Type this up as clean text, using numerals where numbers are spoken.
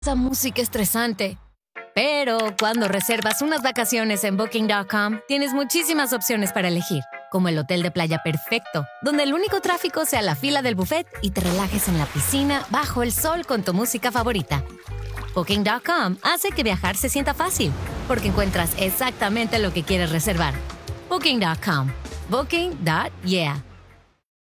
Esa música estresante. Pero cuando reservas unas vacaciones en Booking.com, tienes muchísimas opciones para elegir, como el hotel de playa perfecto, donde el único tráfico sea la fila del buffet y te relajes en la piscina bajo el sol con tu música favorita. Booking.com hace que viajar se sienta fácil, porque encuentras exactamente lo que quieres reservar. Booking.com. Booking.yeah.